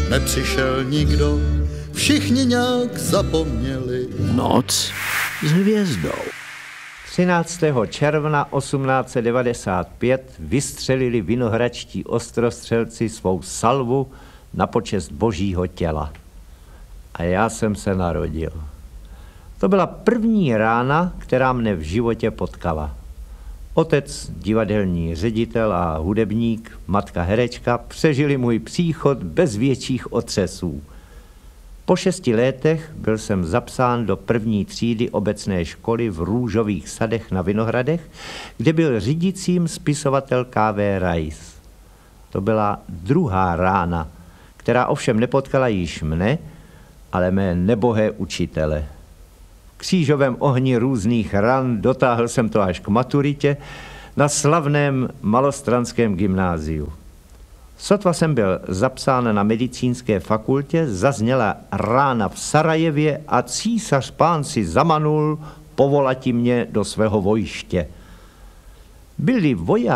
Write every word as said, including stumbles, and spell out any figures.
nepřišel nikdo, všichni nějak zapomněli. Noc s hvězdou. třináctého června osmnáct set devadesát pět vystřelili vinohradští ostrostřelci svou salvu na počest Božího těla. A já jsem se narodil. To byla první rána, která mne v životě potkala. Otec, divadelní ředitel a hudebník, matka herečka přežili můj příchod bez větších otřesů. Po šesti letech byl jsem zapsán do první třídy obecné školy v Růžových sadech na Vinohradech, kde byl řídícím spisovatel K V Rais. To byla druhá rána, která ovšem nepotkala již mne, ale mé nebohé učitele. V křížovém ohni různých ran dotáhl jsem to až k maturitě na slavném malostranském gymnáziu. Sotva jsem byl zapsán na medicínské fakultě, zazněla rána v Sarajevě a císař pán si zamanul povolati mě do svého vojiště. Byli vojáci